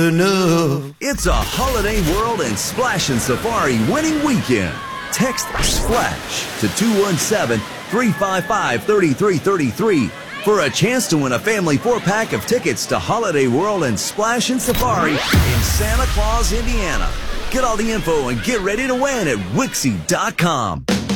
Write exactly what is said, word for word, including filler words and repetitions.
enough. It's a Holiday World and Splash and Safari winning weekend. Text SPLASH to two one seven, three five five, three three three three for a chance to win a family four-pack of tickets to Holiday World and Splash and Safari in Santa Claus, Indiana. Get all the info and get ready to win at Wixie dot com.